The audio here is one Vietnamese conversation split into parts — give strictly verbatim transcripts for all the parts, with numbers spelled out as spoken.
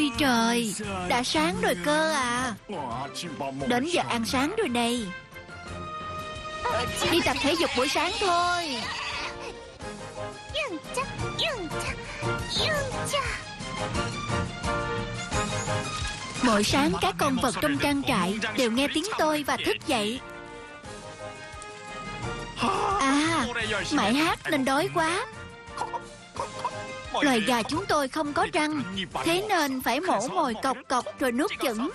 ôi trời, đã sáng rồi cơ à. Đến giờ ăn sáng rồi đây. Đi tập thể dục buổi sáng thôi. Mỗi sáng các con vật trong trang trại đều nghe tiếng tôi và thức dậy. À, mải hát nên đói quá. Loài gà chúng tôi không có răng, thế nên phải mổ mồi cọc cọc rồi nuốt chửng.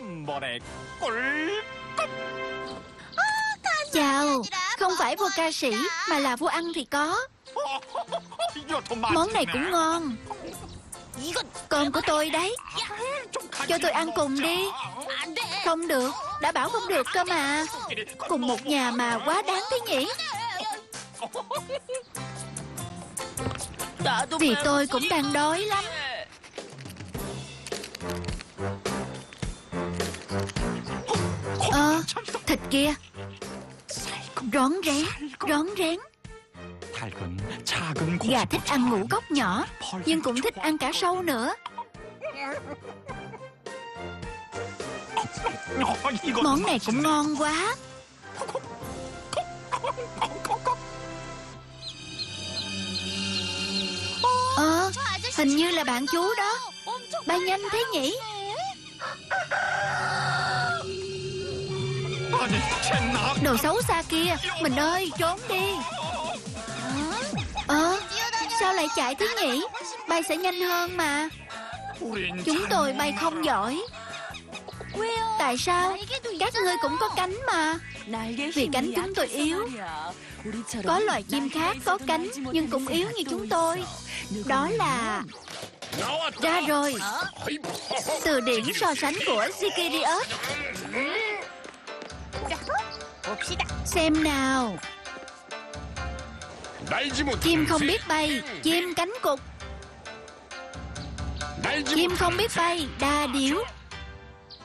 Chào, không phải vua ca sĩ mà là vua ăn thì có. Món này cũng ngon. Con của tôi đấy. Cho tôi ăn cùng đi. Không được, đã bảo không được cơ mà. Cùng một nhà mà quá đáng thế nhỉ. Vì tôi cũng đang đói lắm. Ờ, thịt kia. Rón rén, rón rén. Gà thích ăn ngũ cốc nhỏ, nhưng cũng thích ăn cả sâu nữa. Món này cũng ngon quá. Ờ, hình như là bạn chú đó. Bay nhanh thế nhỉ. Đồ xấu xa kia, mình ơi, trốn đi. Ờ, sao lại chạy thế nhỉ? Bay sẽ nhanh hơn mà. Chúng tôi bay không giỏi. Tại sao? Các ngươi cũng có cánh mà. Vì cánh chúng tôi yếu. Có loài chim khác có cánh nhưng cũng yếu như chúng tôi. Đó là... Ra rồi. Từ điển so sánh của Zikirius. Xem nào. Chim không biết bay, chim cánh cụt. Chim không biết bay, đa điểu.